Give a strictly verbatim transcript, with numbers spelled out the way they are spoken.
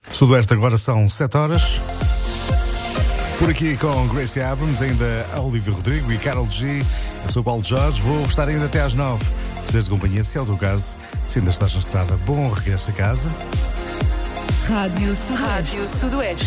Sudoeste, agora são sete horas. Por aqui com Gracie Abrams, ainda Olivia Rodrigo e Carol G. Eu sou o Paulo Jorge, vou estar ainda até às nove. Fazeres companhia, se é o teu caso, se ainda estás na estrada, bom regresso a casa. Rádio Sudoeste. Rádio Sudoeste.